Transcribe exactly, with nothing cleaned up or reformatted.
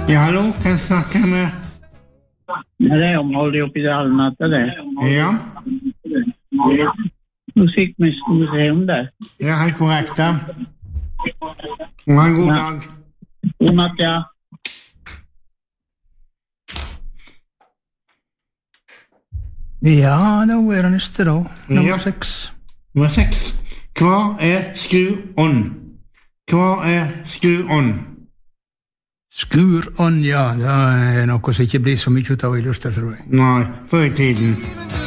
Ja, hallo, kan jeg snakke med? Det er omholdet oppi det allnatte, det. Ja. Musikkmuseum der. Ja, helt korrekt, da. Ha en god Ja. dag. God natt, ja. Ja, da er det neste da. Nummer Ja. seks. Nummer seks. Hva er skru-on? Hva er skru-on? Skur-on, ja. Det er noe som ikke blir så mye ut av i lufta, tror jeg. Nei, før i tiden.